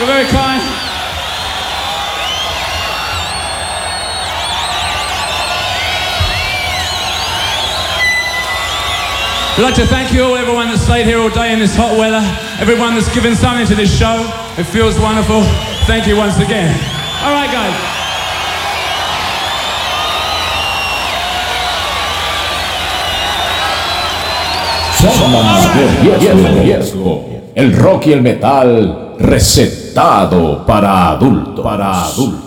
You're very kind. I'd like to thank you all, everyone that stayed here all day in this hot weather, everyone that's given something to this show. It feels wonderful. Thank you once again. All right, guys. Zonas de riesgo. El rock y el metal recetado para adultos.